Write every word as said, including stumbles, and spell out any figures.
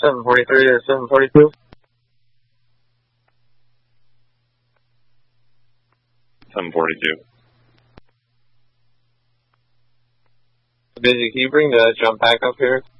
seven forty-three or seven forty-two? seven forty-two. Busy, can you bring the jump pack up here?